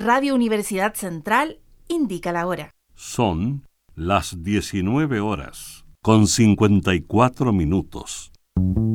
Radio Universidad Central indica la hora. Son las 19 horas, con 54 minutos.